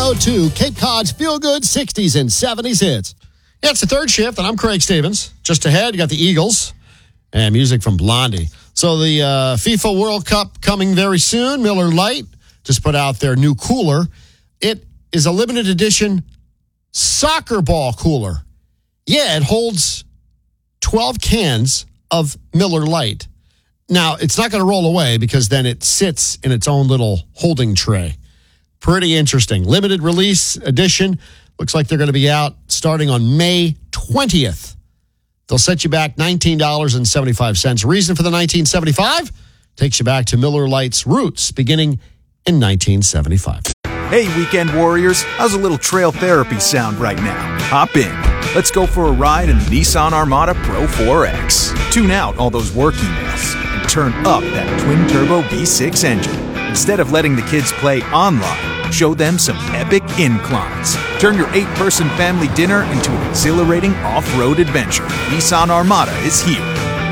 102, Cape Cod's Feel Good 60s and 70s hits. Yeah, it's the third shift, and I'm Craig Stevens. Just ahead, you got the Eagles and music from Blondie. So the FIFA World Cup coming very soon. Miller Lite just put out their new cooler. It is a limited edition soccer ball cooler. Yeah, it holds 12 cans of Miller Lite. Now, it's not going to roll away because then it sits in its own little holding tray. Pretty interesting. Limited release edition. Looks like they're going to be out starting on May 20th. They'll set you back $19.75. Reason for the $19.75? Takes you back to Miller Lite's roots beginning in 1975. Hey, weekend warriors. How's a little trail therapy sound right now? Hop in. Let's go for a ride in the Nissan Armada Pro 4X. Tune out all those work emails and turn up that twin-turbo V6 engine. Instead of letting the kids play online, show them some epic inclines. Turn your 8-person family dinner into an exhilarating off-road adventure. Nissan Armada is here.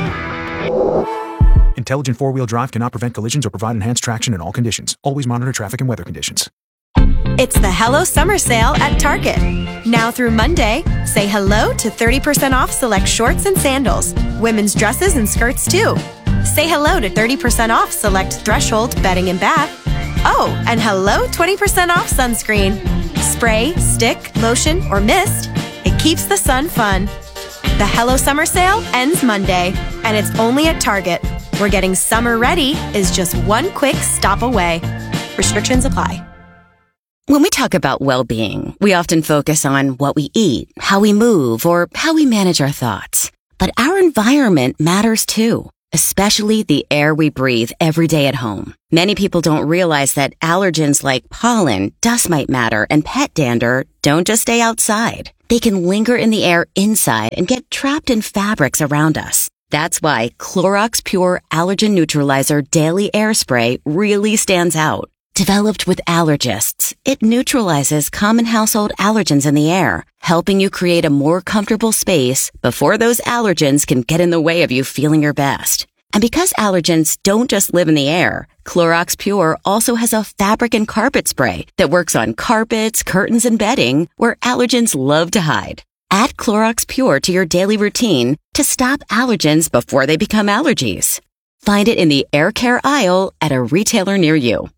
Intelligent four-wheel drive cannot prevent collisions or provide enhanced traction in all conditions. Always monitor traffic and weather conditions. It's the Hello Summer Sale at Target. Now through Monday, say hello to 30% off select shorts and sandals. Women's dresses and skirts too. Say hello to 30% off select Threshold bedding and bath. Oh, and hello 20% off sunscreen. Spray, stick, lotion, or mist. It keeps the sun fun. The Hello Summer Sale ends Monday, and it's only at Target, where getting summer ready is just one quick stop away. Restrictions apply. When we talk about well-being, we often focus on what we eat, how we move, or how we manage our thoughts. But our environment matters too, especially the air we breathe every day at home. Many people don't realize that allergens like pollen, dust mite matter, and pet dander don't just stay outside. They can linger in the air inside and get trapped in fabrics around us. That's why Clorox Pure Allergen Neutralizer Daily Air Spray really stands out. Developed with allergists, it neutralizes common household allergens in the air, helping you create a more comfortable space before those allergens can get in the way of you feeling your best. And because allergens don't just live in the air, Clorox Pure also has a fabric and carpet spray that works on carpets, curtains, and bedding where allergens love to hide. Add Clorox Pure to your daily routine to stop allergens before they become allergies. Find it in the air care aisle at a retailer near you.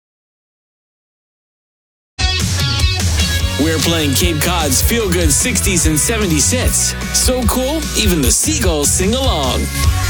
We're playing Cape Cod's feel-good 60s and 70s hits. So cool, even the seagulls sing along.